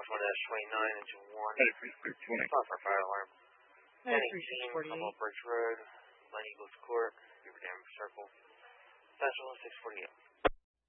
1-29 into 1. 93-628. Stop for fire alarm. 93-648. Humboldt Bridge Road, Glen Eagles Court, Beaver Dam Circle. Central 648.